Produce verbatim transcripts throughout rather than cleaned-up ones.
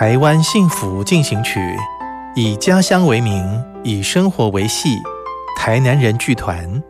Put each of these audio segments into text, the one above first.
台湾幸福进行曲，以家乡为名，以生活为戏，台南人剧团。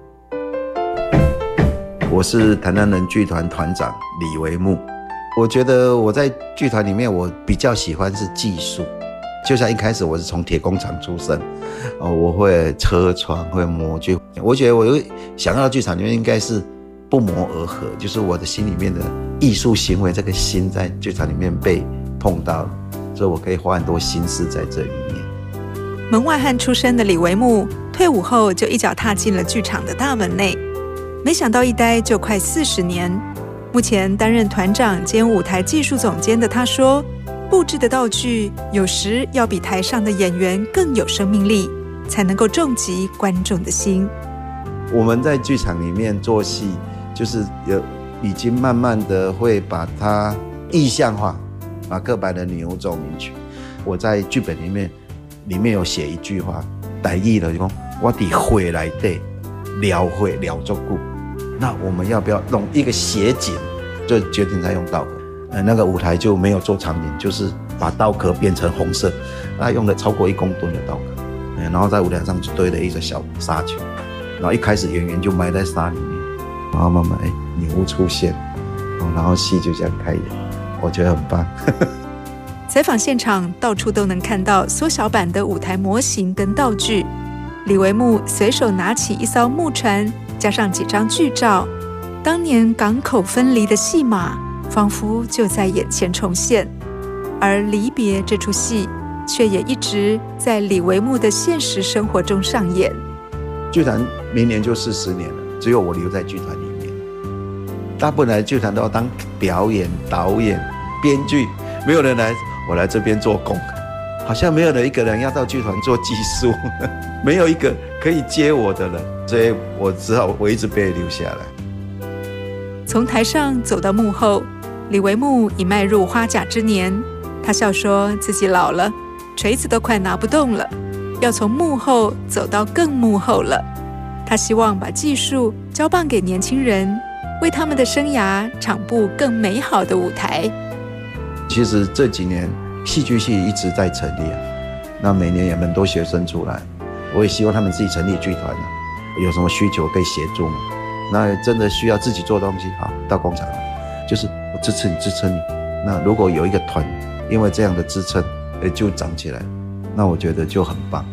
我是台南人剧团团长李维木。我觉得我在剧团里面，我比较喜欢是技术。就像一开始我是从铁工厂出身，哦，我会车窗，会模具。我觉得我想要剧场里面应该是不谋而合，就是我的心里面的艺术行为，这个心在剧场里面被碰到了，所以我可以花很多心思在这里面。 门外汉出身的李维木，退伍后就一脚踏进了剧场的大门内，没想到一待就快四十年。目前担任团长兼舞台技术总监的他说，布置的道具有时要比台上的演员更有生命力，才能够重击观众的心。 我们在剧场里面做戏，就是有已经慢慢的会把它意象化，马克白的女巫奏鸣曲。我在剧本里面里面有写一句话，台语的就说我在火内底撩火撩足久，那我们要不要弄一个斜景，就决定在用稻壳。呃，那个舞台就没有做场景，就是把稻壳变成红色，那用了超过一公吨的稻壳，呃，然后在舞台上就堆了一个小沙球，然后一开始演员就埋在沙里面，然后慢慢哎女巫出现，然后戏就这样开演，我觉得很棒。 采访现场到处都能看到缩小版的舞台模型跟道具。李维木随手拿起一艘木船，加上几张剧照，当年港口分离的戏码仿佛就在眼前重现，而离别这出戏却也一直在李维木的现实生活中上演。 剧团明年就四十年了，只有我留在剧团里面。大部分来剧团都要当表演、导演、编剧，没有人来，我来这边做工，好像没有人一个人要到剧团做技术，没有一个可以接我的人，所以我只好我一直被留下来。 从台上走到幕后，李维木已迈入花甲之年，他笑说自己老了，锤子都快拿不动了，要从幕后走到更幕后了。他希望把技术交棒给年轻人，为他们的生涯场布更美好的舞台。 其实这几年戏剧系一直在成立啊，那每年有很多学生出来，我也希望他们自己成立剧团啊，有什么需求可以协助嘛。那真的需要自己做东西，好，到工厂来，就是我支持你，支持你。那如果有一个团，因为这样的支撑，就长起来，那我觉得就很棒。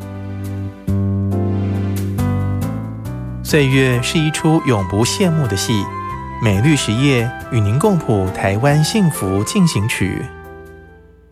岁月是一出永不谢幕的戏，美律实业与您共谱台湾幸福进行曲。